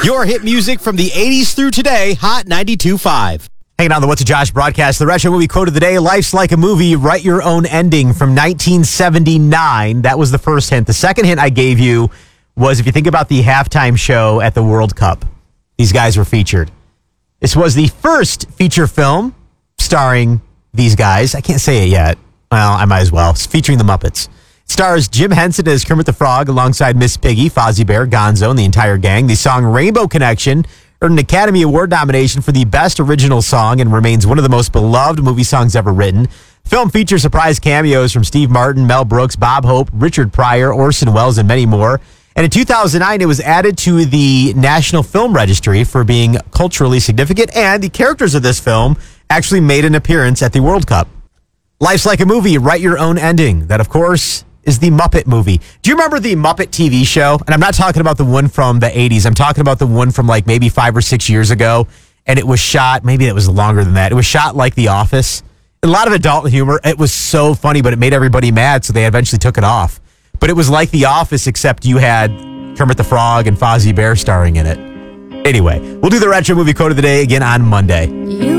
Your hit music from the 80s through today, Hot 92.5. Hanging on the What's a Josh broadcast, the retro movie quote of the day, life's like a movie, write your own ending, from 1979. That was the first hint. The second hint I gave you was, if you think about the halftime show at the World Cup, these guys were featured. This was the first feature film starring these guys. I can't say it yet. Well, I might as well. It's featuring the Muppets. It stars Jim Henson as Kermit the Frog alongside Miss Piggy, Fozzie Bear, Gonzo, and the entire gang. The song Rainbow Connection earned an Academy Award nomination for the Best Original Song and remains one of the most beloved movie songs ever written. The film features surprise cameos from Steve Martin, Mel Brooks, Bob Hope, Richard Pryor, Orson Welles, and many more. And in 2009, it was added to the National Film Registry for being culturally significant, and the characters of this film actually made an appearance at the World Cup. Life's like a movie, write your own ending. That, of course, is the Muppet movie. Do you remember the Muppet TV show? And I'm not talking about the one from the 80s. I'm talking about the one from like maybe 5 or 6 years ago. And it was shot, maybe it was longer than that. It was shot like The Office. A lot of adult humor. It was so funny, but it made everybody mad, so they eventually took it off. But it was like The Office, except you had Kermit the Frog and Fozzie Bear starring in it. Anyway, we'll do the retro movie quote of the day again on Monday.